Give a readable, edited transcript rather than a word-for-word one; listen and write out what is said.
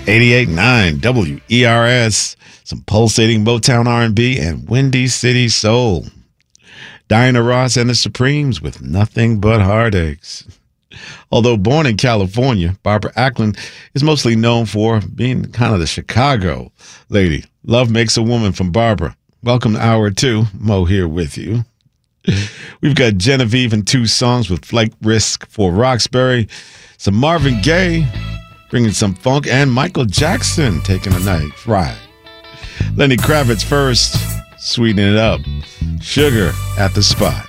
88.9 WERS, some pulsating Motown R&B and Windy City Soul. Diana Ross and the Supremes with Nothing But Heartaches. Although born in California, Barbara Acklin is mostly known for being kind of the Chicago lady. Love Makes a Woman from Barbara. Welcome to Hour 2. Mo here with you. We've got Genevieve and two songs with Flight Risk for Roxbury. Some Marvin Gaye, bringing some funk, and Michael Jackson taking a night ride. Lenny Kravitz first, sweetening it up. Sugar at the Spot.